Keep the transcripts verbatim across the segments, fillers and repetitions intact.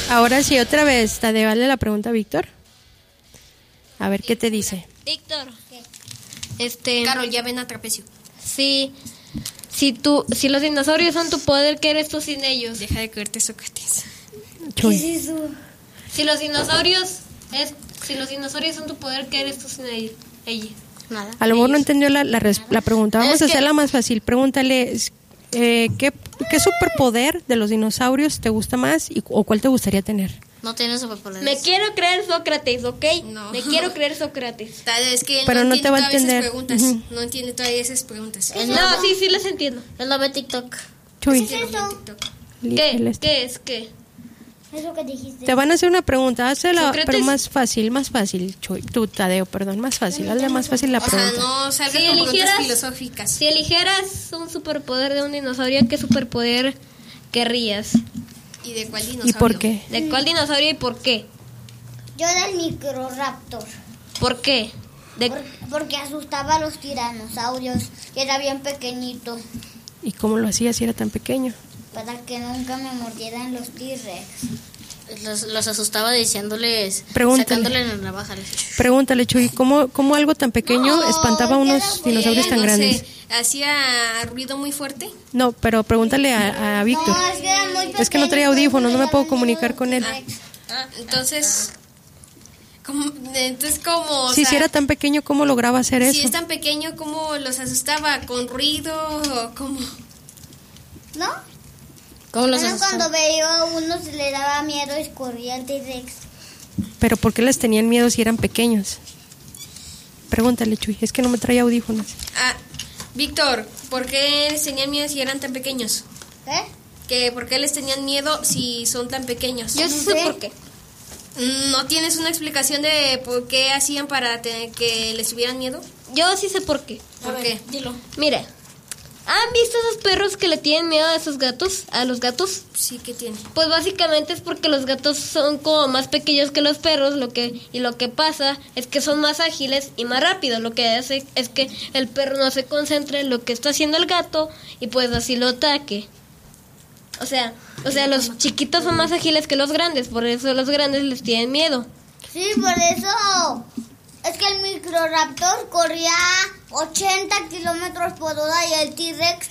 Ahora sí, otra vez, Tadeo, dale la pregunta a Víctor. A ver, ¿qué te dice? Víctor, este... Carol, ya ven a Trapecio. Sí, si, tú, si los dinosaurios son tu poder, ¿qué eres tú sin ellos? Deja de creerte, Sócrates. Chuy. ¿Qué es eso? Si los dinosaurios es, si los dinosaurios son tu poder, ¿qué eres tú sin ellos? Ella. Nada. A lo mejor no entendió la, la, res- la pregunta. Vamos Es a que- hacerla más fácil. Pregúntale, eh, ¿qué, ¿qué superpoder de los dinosaurios te gusta más y, o cuál te gustaría tener? No tiene superpoderes. Me quiero creer Sócrates, ¿ok? No. Me quiero creer Sócrates. Tal vez que él Pero no, no entiende te va a todavía entender. esas preguntas. Ujú. No entiende todavía esas preguntas. No, sí, sí las entiendo. Él no ve TikTok. Chuy. ¿Qué es eso? li- ¿Qué? el este. ¿Qué es? ¿Qué? Eso que dijiste. Te van a hacer una pregunta, hazla, Sócrates. pero más fácil, más fácil, Chuy. Tú, Tadeo, perdón, más fácil, hazle más fácil la O sea, pregunta. no salgas Si con preguntas eligieras- filosóficas. Si eligieras un superpoder de un dinosaurio, ¿qué superpoder querrías? ¿Y de cuál dinosaurio? ¿Y por qué? ¿De cuál dinosaurio y por qué? Yo del Microraptor. ¿Por qué? De- Por- porque asustaba a los tiranosaurios, que era bien pequeñito, ¿Y cómo lo hacías si era tan pequeño? para que nunca me mordieran los T-Rex. Los, los asustaba diciéndoles, Pregúntale. sacándole la navaja. Pregúntale, Chuy, ¿cómo, cómo algo tan pequeño No, espantaba a que unos era dinosaurios Eh, tan no grandes? sé, ¿hacía ruido muy fuerte? No, pero pregúntale a, a Víctor. No, es que era muy Es que no traía pequeño, audífonos, no me me puedo daban comunicar miedo con él. los T-Rex. Ah, entonces... ¿cómo? Entonces, ¿cómo? O Sí, sea, si era tan pequeño, ¿cómo lograba hacer si eso? es tan pequeño, ¿cómo los asustaba? ¿Con ruido o cómo? ¿No? ¿Cómo los Bueno, asustaba? cuando veía a uno se le daba miedo y corría el T-Rex. Pero ¿por qué les tenían miedo si eran pequeños? Pregúntale, Chuy, es que no me trae audífonos. Ah, Víctor, ¿por qué les tenían miedo si eran tan pequeños? ¿Eh? ¿Que ¿Por qué les tenían miedo si son tan pequeños? Yo No sí sé. sé por qué. ¿No tienes una explicación de por qué hacían para tener que les tuvieran miedo? Yo sí sé por qué. ¿Por qué? Dilo. Mira, ¿han visto esos perros que le tienen miedo a esos gatos? ¿A los gatos? Sí, ¿qué tiene? Pues básicamente es porque los gatos son como más pequeños que los perros, lo que y lo que pasa es que son más ágiles y más rápidos. Lo que hace es que el perro no se concentre en lo que está haciendo el gato y pues así lo ataque. O sea, o sea, los chiquitos son más ágiles que los grandes, por eso los grandes les tienen miedo. Sí, por eso. Es que el Microraptor corría ochenta kilómetros por hora y el T-Rex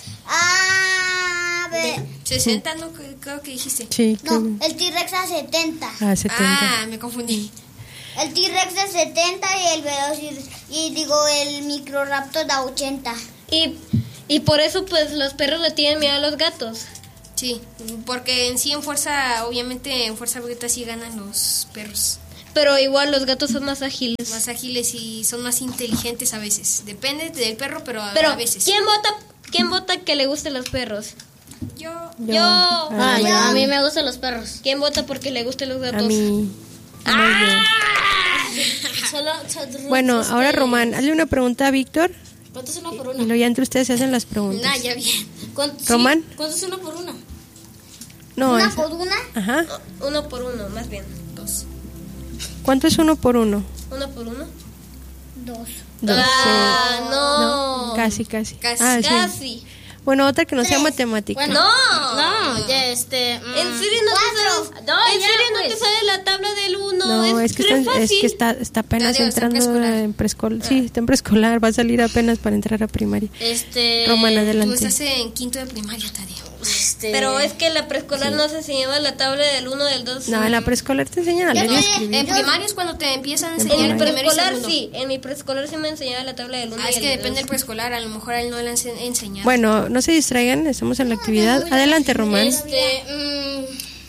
a... ver, sesenta, no creo que dijiste. Sí, no, que- el T-Rex a setenta. a setenta. Ah, me confundí. El T-Rex a setenta y el Velocir... Y digo, el Microraptor a ochenta. Y y por eso pues los perros le tienen miedo a los gatos. Sí, porque en sí en fuerza, obviamente en fuerza bruta sí ganan los perros. Pero igual los gatos son más ágiles. Más ágiles y son más inteligentes a veces. Depende del perro, pero a, Pero a veces. ¿quién vota quién vota que le gusten los perros? Yo. Yo. Yo. Ah, yo, yo. a mí me gustan los perros. ¿Quién vota porque le gusten los gatos? A mí. ¡Ah! Solo, Bueno, ahora Román, hazle una pregunta a Víctor ¿Cuánto es uno por y luego ya entre ustedes se hacen las preguntas. Nah, ya bien. ¿Cuánto, ¿Román? ¿Cuánto es uno por una? No, ¿Una esa- por una? Ajá. Uno por uno, más bien. Dos. ¿Cuánto es uno por uno? Uno por uno. Dos. Dos. Ah, no. No, casi, casi. Casi. Ah, sí. Casi. Bueno, otra que no sea matemática. No. No, ya este. mm, ¿En serio no te sabes? No, ¿En ya, serio no pues. te sabes la tabla del uno? No, es, que, re está, es fácil. que está, está apenas Tadeo, está en entrando preescolar. en preescolar. Sí, está en preescolar, va a salir apenas para entrar a primaria. Este. Román, Tú adelante. estás en quinto de primaria, Tadeo. Este. Pero es que en la preescolar no se enseñaba la tabla del uno, del dos. No, en la preescolar te enseñan a leer y no, escribir. En primaria es cuando te empiezan a En enseñar En mi el primero y preescolar segundo. sí, en mi preescolar sí me enseñaba la tabla del uno Ah, y es el que del depende del dos. preescolar. A lo mejor a él no le han ense- enseñado. Bueno, no se distraigan, estamos en la actividad. Adelante, Román. Este. mm,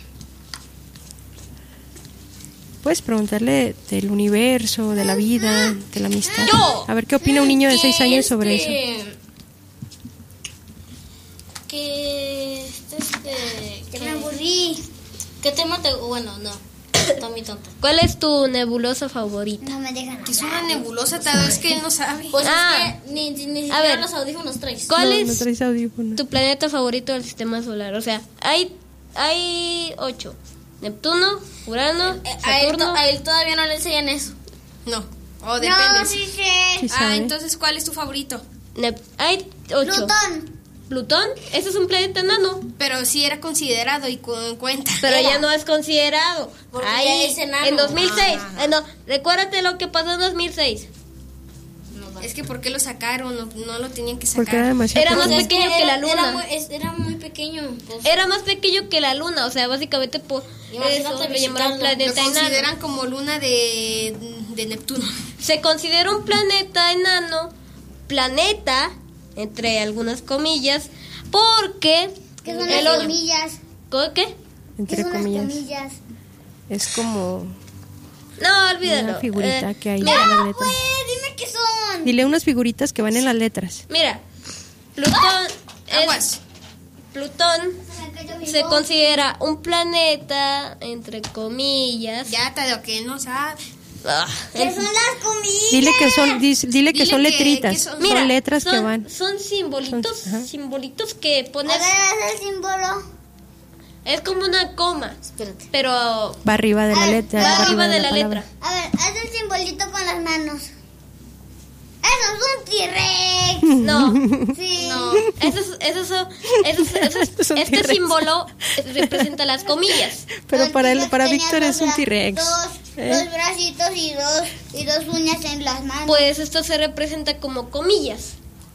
Puedes preguntarle del universo, de la vida, de la amistad. Yo. A ver qué opina un niño de seis años sobre eso. eso. Que. Este. Ya me aburrí. ¿Qué tema te.? Bueno, no. Está muy tonto. ¿Cuál es tu nebulosa favorita? No me dejan Es hablar. una nebulosa, tal vez que él no sabe. Pues Ah. es que ni, ni A siquiera ver. los audífonos traes. ¿Cuál No, es no traes audífonos. tu planeta favorito del sistema solar? O sea, hay hay ocho. Neptuno, Urano, Eh, a, él, Saturno. to- a él todavía no le enseñan eso. No. O depende. No, sí sé. Sí Ah, sabe. entonces, ¿cuál es tu favorito? Nep- hay ocho. Plutón. Plutón, ese es un planeta enano. Pero sí era considerado y con cuenta. Pero Era. ya no es considerado. Porque Ahí, ya es enano. en dos mil seis. Ah. Eh, no, recuérdate lo que pasó en dos mil seis. Es que ¿por qué lo sacaron? No, no lo tenían que Porque era sacar. demasiado Era más pequeño. Es que pequeño que era- la luna. Era muy, es- era muy pequeño. Pues, Era más pequeño que la luna, o sea, básicamente por Imagínate eso le visitarlo. llamaron Lo planeta consideran enano. como luna de, de Neptuno. Se considera un planeta enano, planeta, entre algunas comillas, porque ¿Qué son el las otro- comillas? ¿Cómo qué? ¿Qué Entre son las comillas. comillas? Es como No, olvídalo. una figurita Eh, que hay en mira, las letras. Pues, dime qué son. Dile unas figuritas que van en las letras. mira, Plutón es, Aguas. Plutón se considera un planeta, entre comillas. Ya te lo que no sabe. Ah, ¿Qué son las comillas? Dile que son dis- dile que Dile son que- letritas, que son- Mira, son letras son, que van. Son simbolitos, Son- ajá. simbolitos que A pones. ver, haz el símbolo. Es como una coma, espérate. pero Va arriba de la Ah, letra, va arriba de la palabra. letra. A ver, haz el simbolito con las manos. Eso es un T-Rex. No, Sí. no. Eso es, eso es- eso es- eso es- Esto es un este T-Rex. símbolo representa las comillas. Pero El para él, T-Rex para tenía Víctor dos es un bra- T-Rex. Dos, ¿eh? dos bracitos y dos, y dos uñas en las manos. Pues esto se representa como comillas.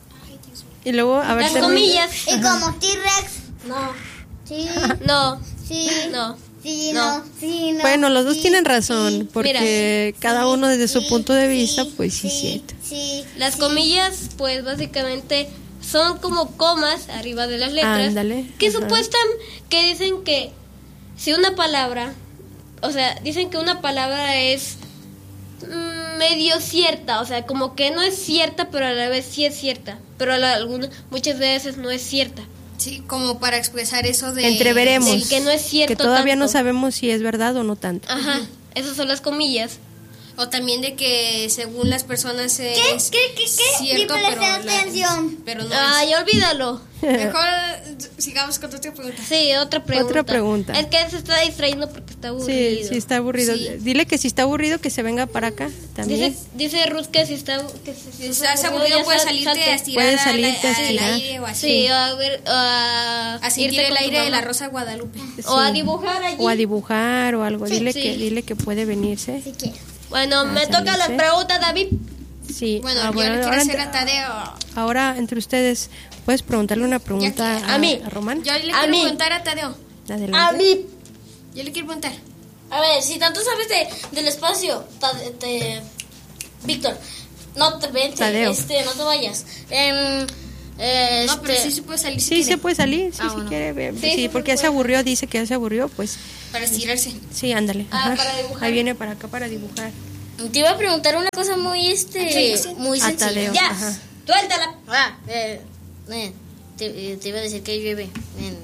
Y luego, a ver, Las termina. comillas. Y como T-Rex. No. Sí, No, sí. no. Sí, No. no, sí, no. Bueno, los dos sí, tienen razón, sí, porque cada uno desde su sí, punto de sí, vista, pues sí, sí, cierto. sí, Las sí. comillas, pues básicamente son como comas arriba de las letras. Ándale, Que ajá. supuestan que dicen que si una palabra, o sea, dicen que una palabra es mm, medio cierta, o sea, como que no es cierta, pero a la vez sí es cierta, pero a la- alguna- muchas veces no es cierta. Sí, como para expresar eso de... Entreveremos. del que no es cierto Que todavía no tanto. sabemos si es verdad o no tanto. Ajá, esas son las comillas. O también de que según las personas es ¿Qué? ¿Qué? ¿Qué? ¿Qué? cierto, Ni presté pero, la- atención. pero no Ay, es. olvídalo. Mejor sigamos con otra pregunta. Sí, otra pregunta. Otra pregunta. Es que se está distrayendo porque está aburrido. Sí, sí está aburrido. Sí. Dile que si está aburrido que se venga para acá también. Dice, dice Ruth que si está, que si, Si estás aburrido ya puedes sal- salirte salte. a estirar Puedes al- salirte a al estirar. aire o así. Sí, a ver, a, A sentir irte el con tu aire de la mamá. Rosa Guadalupe. O a Sí. dibujar allí. O a dibujar o algo. Sí, dile sí. que dile que puede venirse. Si quieres. Bueno, me toca la salirse. pregunta, David. Sí. Bueno, ah, yo bueno, le quiero ahora, hacer entre, a Tadeo. ahora entre ustedes, ¿puedes preguntarle una pregunta Ya a, que- a mí. a Román? Yo le A quiero mí. preguntar a Tadeo. Adelante. A mí. Yo le quiero preguntar. A ver, si tanto sabes de, del espacio, ta- te- Víctor, no te vente, Tadeo. este, no te vayas. Em, eh, No, pero este, sí se puede salir si Sí, quiere, se puede salir, sí, Ah, si bueno. quiere. ve- Sí, Sí, sí se porque ya se puede. aburrió, dice que ya se aburrió, pues para estirarse. sí, ándale. Ah, ajá. para dibujar. Ahí viene para acá para dibujar. te iba a preguntar una cosa muy, este, Sí, sí. muy A sencilla. Tadeo. Ya, Ajá. suéltala. Ah, eh, eh, te, eh, te iba a decir que llueve en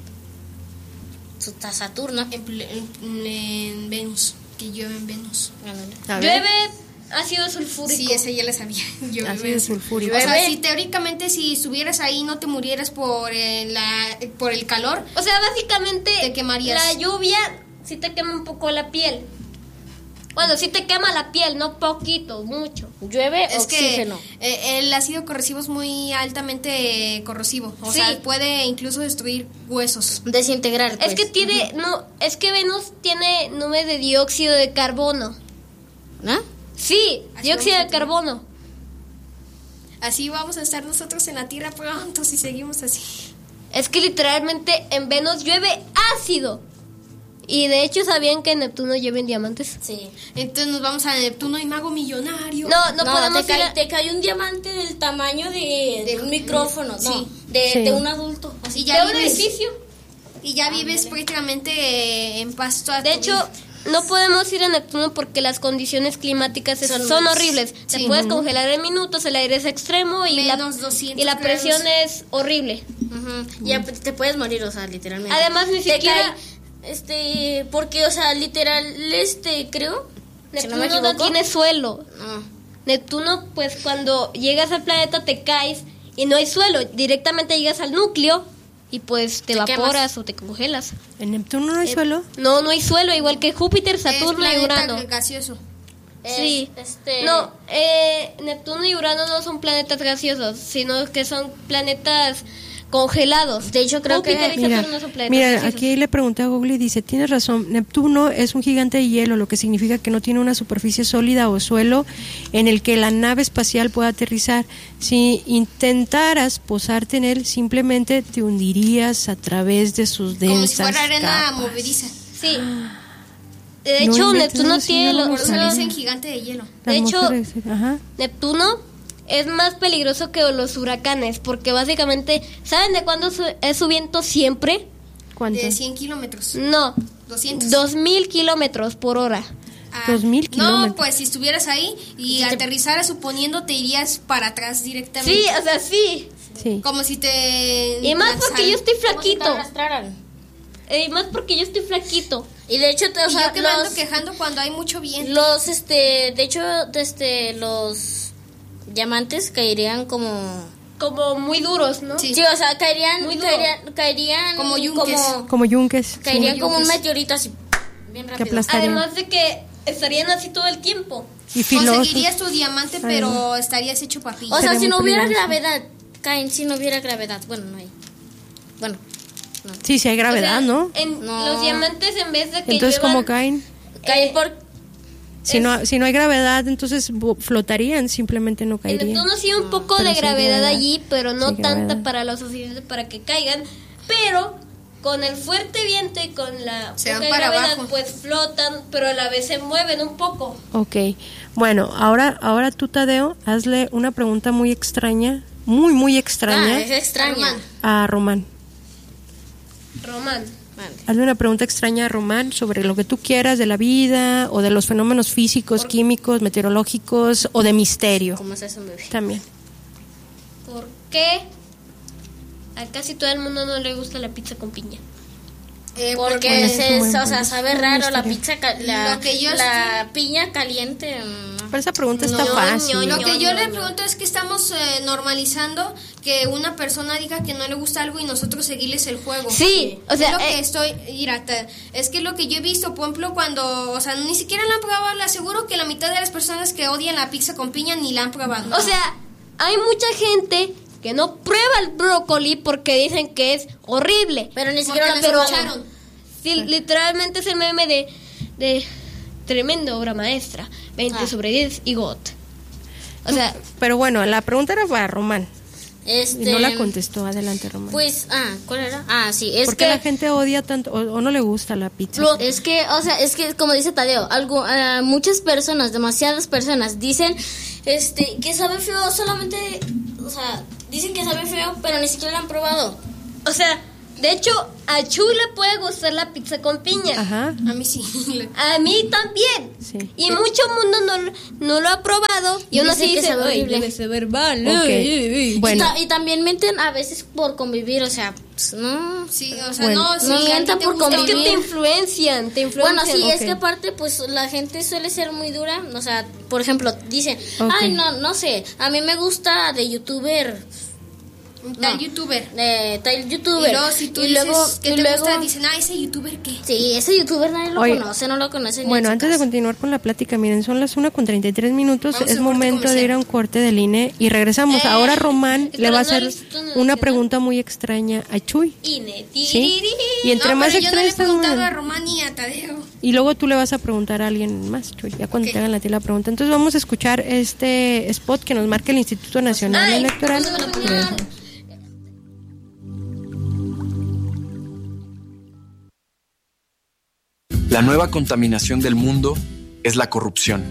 su- Saturno. En, pl- en- en Venus. Que llueve en Venus. Ándale. A ver. Llueve ácido sulfúrico. Sí, esa ya la sabía. Llueve. Ácido sulfúrico. O sea, Llueve. si teóricamente si estuvieras ahí no te murieras por el, la, por el calor. O sea, básicamente Te quemarías. la lluvia sí te quema un poco la piel. Bueno, sí te quema la piel, no poquito, mucho. Llueve Es oxígeno. que eh, el ácido corrosivo es muy altamente eh, corrosivo. O Sí. sea, puede incluso destruir huesos. Desintegrar. Es pues. que tiene, no, es que Venus tiene nubes de dióxido de carbono. ¿No? Sí, Así dióxido vamos de a tener. carbono. Así vamos a estar nosotros en la Tierra pronto si seguimos así. Es que literalmente en Venus llueve ácido. Y de hecho, ¿sabían que en Neptuno llueven diamantes? Sí. Entonces nos vamos a Neptuno y Mago Millonario. No, no, No, podemos te, ir cae, a- te cae un diamante del tamaño de, de un micrófono, no, sí. de, Sí. de un adulto. Y de ya un vives, edificio. y ya vives prácticamente eh, en paz toda De tu hecho, vida. no podemos ir a Neptuno porque las condiciones climáticas es- Son- son, horribles. Te sí. puedes congelar en minutos, el aire es extremo y la, Menos doscientos y la presión grados. es horrible. Ujú. Ya te puedes morir, o sea, literalmente. Además, ni Te siquiera- cae, este, porque, o sea, literal, este, creo, si no Neptuno me no, equivoco. tiene suelo. No. Neptuno, pues cuando llegas al planeta te caes y no hay suelo. Directamente llegas al núcleo y pues te, Te evaporas quemas. o te congelas. ¿En Neptuno no hay suelo? No, no hay suelo, igual que Júpiter, Es Saturno y planeta Urano. gaseoso. Es, Sí. Este, No, eh, Neptuno y Urano no son planetas gaseosos, sino que son planetas congelados. De hecho, creo Júpiter que- y Mira, Saturno son planetas mira, gaseosos. aquí le pregunté a Google y dice, tienes razón, Neptuno es un gigante de hielo, lo que significa que no tiene una superficie sólida o suelo en el que la nave espacial pueda aterrizar. Si intentaras posarte en él, simplemente te hundirías a través de sus densas Como si fuera arena capas. movediza. Sí. De No hecho, inventes, Neptuno no, sí, tiene no, los... no, Por eso le no. dicen gigante de hielo. La De hecho, atmósfera es- ajá. Neptuno es más peligroso que los huracanes, porque básicamente, ¿saben de cuándo su- es su viento siempre? ¿Cuánto? De cien kilómetros. No, doscientos. dos mil kilómetros por hora. Ah, dos mil kilómetros. No, pues si estuvieras ahí y aterrizaras suponiendo te irías para atrás directamente. Sí, o sea, sí. Sí. Como si te... Y más porque yo estoy Como si te flaquito. arrastraran. Y más porque yo estoy flaquito. Y de hecho, te- o Y sea, yo que me ando los, quejando cuando hay mucho viento. los, este, de hecho, este, los diamantes caerían como... Como muy duros, ¿no? Sí. Sí, o sea, caerían, Muy duro. caerían, caerían Como yunques. como, Como yunques. caerían Sí. como un Yunques. meteorito así, bien Que rápido. aplastarían. Además de que estarían así todo el tiempo. Y filosos. Conseguirías tu diamante, pero estarías hecho papilla. O sea, Sería si muy no hubiera peligroso. gravedad, caen si no hubiera gravedad. Bueno, no hay. Bueno, Sí, sí hay gravedad, O sea, ¿no? En No. los diamantes, en vez de que Entonces, lluevan, ¿cómo caen? caen Eh, por... Si no, si no hay gravedad, entonces bo- flotarían, simplemente no En caerían. Neptuno sí un poco pero de sí hay gravedad gravedad. allí, pero no Sí hay tanta gravedad. para lo suficiente para que caigan. Pero con el fuerte viento y con la Se van poca para gravedad, abajo. pues flotan, pero a la vez se mueven un poco. Ok, bueno, ahora, ahora tú, Tadeo, hazle una pregunta muy extraña, muy, muy extraña Ah, es extraña. Román. a Román. Román. Vale. Hazle una pregunta extraña a Román sobre lo que tú quieras de la vida o de los fenómenos físicos, químicos, meteorológicos o de misterio ¿Cómo es eso, bebé? también. ¿Por qué a casi todo el mundo no le gusta la pizza con piña? Eh, Porque Bueno, se- es un buen o sea, punto. sabe Un raro la misterio. pizza, ca- la, Lo que yo la piña caliente. mm, Pero esa pregunta está No, fácil. no, Lo no. que yo le pregunto es que estamos eh, normalizando que una persona diga que no le gusta algo y nosotros seguirles el juego. Sí, o sea, es lo que eh, estoy, mira, te- es que lo que yo he visto, por ejemplo, cuando, o sea, ni siquiera la han probado, le aseguro que la mitad de las personas que odian la pizza con piña ni la han probado. O sea, hay mucha gente que no prueba el brócoli porque dicen que es horrible. Pero ni porque siquiera lo la pero escucharon. Sí, literalmente es el meme de, de tremenda obra maestra, veinte Ah. sobre diez y got. O sea, Pero bueno, la pregunta era para Román y Este, no la contestó. Adelante, Román. Pues, ah, ¿cuál era? Ah, sí, es ¿Por qué que la gente odia tanto o, o no le gusta la pizza? Lo- es que, o sea, es que como dice Tadeo, algo, ah, muchas personas, demasiadas personas dicen, este, que sabe feo solamente, o sea, dicen que sabe feo, pero ni siquiera la han probado. o sea, de hecho, a Chuy le puede gustar la pizza con piña. Ajá. A mí sí. A mí también. Sí. Y mucho mundo no, no lo ha probado. Y Y aún dice así que dice, sabe "Ay, horrible". debe saber mal. Ok. ay, ay, ay". Bueno. Y, ta- y también mienten a veces por convivir, o sea, pues, no. Sí, o sea, Bueno. no, sí, No a ti mientan te por gusta Es que algo. te influencian, te influencian. Bueno, sí, Ok. es que aparte, pues la gente suele ser muy dura. O sea, por ejemplo, dicen, Ok. ay, no, no sé, a mí me gusta de youtuber, Tal no. youtuber. de tal youtuber. Y luego si tú Y dices luego- que y te luego- gusta, dicen, ah, ese youtuber qué. Sí, ese youtuber nadie lo Oye, conoce, no lo conoce ni en Bueno, su antes de casa. continuar con la plática, miren, son las una con treinta y tres minutos, Vamos a es un corte momento de comercial. ir a un corte del I N E y regresamos. Eh, Ahora Román le va a espera, hacer ¿no es esto una nacional? pregunta muy extraña a Chuy. Ine, ¿Sí? tiririri. Y entre No, más pero yo no le he extraña estás, muy preguntado bien. a Román y a Tadeo. Y luego tú le vas a preguntar a alguien más, Chuy, ya cuando Ok. te hagan a ti la pregunta. Entonces vamos a escuchar este spot que nos marca el Instituto Nacional Ay, Electoral. no, no, no, Y no. regresamos. La nueva contaminación del mundo es la corrupción.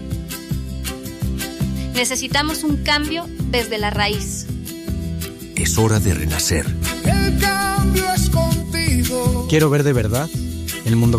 Necesitamos un cambio desde la raíz. Es hora de renacer. El cambio es contigo. Quiero ver de verdad el mundo